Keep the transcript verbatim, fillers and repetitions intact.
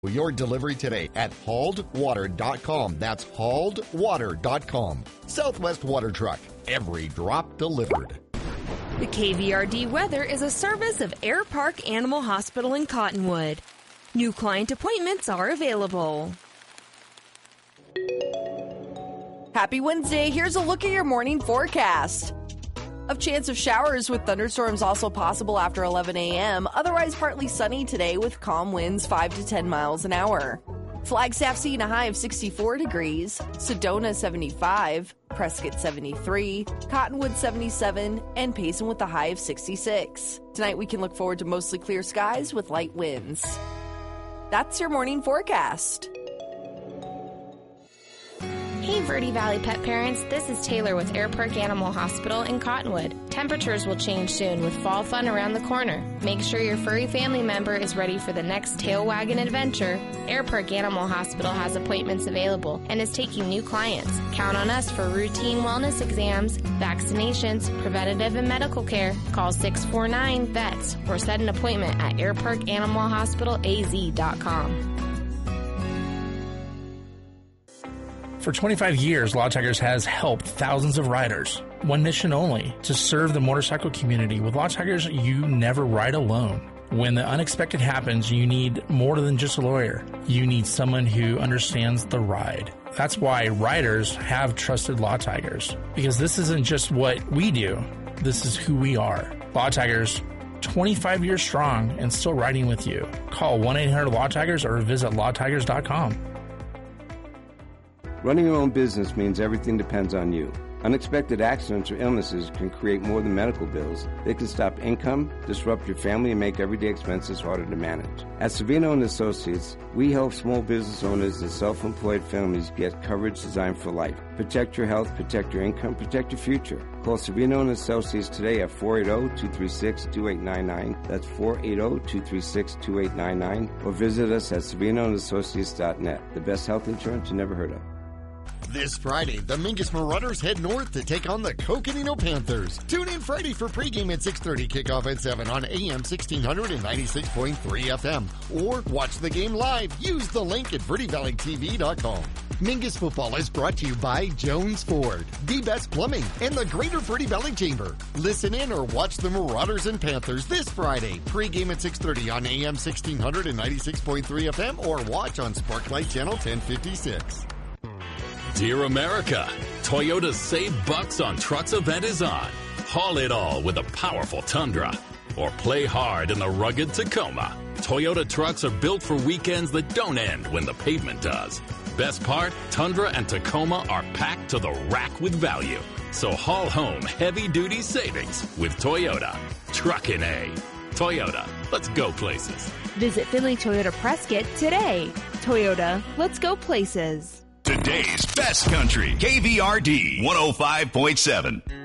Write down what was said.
Your delivery today at hauled water dot com. That's hauled water dot com. Southwest Water Truck. Every drop delivered. The K V R D weather is a service of Air Park Animal Hospital in Cottonwood. New client appointments are available. Happy Wednesday. Here's a look at your morning forecast. A chance of showers with thunderstorms also possible after eleven a.m. Otherwise partly sunny today with calm winds five to ten miles an hour. Flagstaff seeing a high of sixty-four degrees, Sedona seventy-five, Prescott seventy-three, Cottonwood seventy-seven, and Payson with a high of sixty-six. Tonight we can look forward to mostly clear skies with light winds. That's your morning forecast. Hey Verde Valley pet parents, this is Taylor with Air Park Animal Hospital in Cottonwood. Temperatures will change soon with fall fun around the corner. Make sure your furry family member is ready for the next tail wagging adventure. Air Park Animal Hospital has appointments available and is taking new clients. Count on us for routine wellness exams, vaccinations, preventative and medical care. Call six four nine V E T S or set an appointment at air park animal hospital a z dot com. For twenty-five years, Law Tigers has helped thousands of riders. One mission only, to serve the motorcycle community. With Law Tigers, you never ride alone. When the unexpected happens, you need more than just a lawyer. You need someone who understands the ride. That's why riders have trusted Law Tigers. Because this isn't just what we do, this is who we are. Law Tigers, twenty-five years strong and still riding with you. Call one eight hundred law tigers or visit law tigers dot com. Running your own business means everything depends on you. Unexpected accidents or illnesses can create more than medical bills. They can stop income, disrupt your family, and make everyday expenses harder to manage. At Savino and Associates, we help small business owners and self-employed families get coverage designed for life. Protect your health, protect your income, protect your future. Call Savino and Associates today at four eight zero, two three six, two eight nine nine. That's four eight zero, two three six, two eight nine nine. Or visit us at savino and associates dot net. The best health insurance you never heard of. This Friday, the Mingus Marauders head north to take on the Coconino Panthers. Tune in Friday for pregame at six thirty, kickoff at seven on A M sixteen hundred and ninety-six point three F M. Or watch the game live. Use the link at verde valley t v dot com. Mingus Football is brought to you by Jones Ford, The Best Plumbing, and the Greater Verde Valley Chamber. Listen in or watch the Marauders and Panthers this Friday. Pregame at six thirty on A M sixteen hundred and ninety-six point three F M or watch on Sparklight Channel ten fifty-six. Dear America, Toyota's Save Bucks on Trucks event is on. Haul it all with a powerful Tundra. Or play hard in the rugged Tacoma. Toyota trucks are built for weekends that don't end when the pavement does. Best part, Tundra and Tacoma are packed to the rack with value. So haul home heavy-duty savings with Toyota. Truckin' A. Toyota, let's go places. Visit Finley Toyota Prescott today. Toyota, let's go places. Today's best country, K V R D one oh five point seven.